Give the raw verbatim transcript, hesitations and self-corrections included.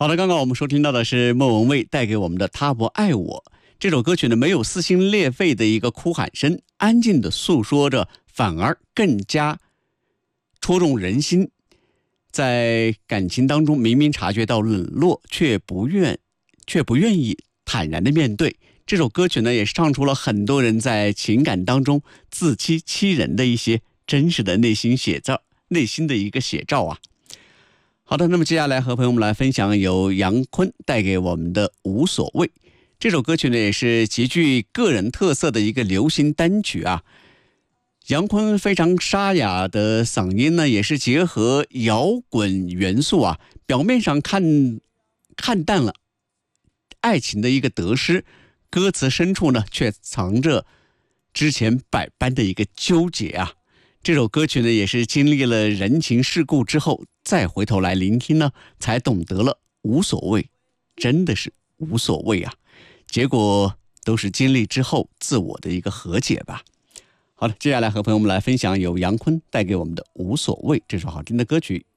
好的，刚刚我们收听到的是莫文蔚带给我们的《他不爱我》这首歌曲呢，没有撕心裂肺的一个哭喊声，安静的诉说着，反而更加戳中人心。在感情当中，明明察觉到冷落，却不愿却不愿意坦然的面对。这首歌曲呢，也是唱出了很多人在情感当中自欺欺人的一些真实的内心写照，内心的一个写照啊。好的，那么接下来和朋友们来分享由杨坤带给我们的《无所谓》这首歌曲呢，也是极具个人特色的一个流行单曲啊。杨坤非常沙哑的嗓音呢，也是结合摇滚元素啊，表面上看看淡了爱情的一个得失，歌词深处呢却藏着之前百般的一个纠结啊。这首歌曲呢，也是经历了人情世故之后，再回头来聆听呢，才懂得了无所谓，真的是无所谓啊。结果都是经历之后自我的一个和解吧。好的，接下来和朋友们来分享由杨坤带给我们的《无所谓》这首好听的歌曲。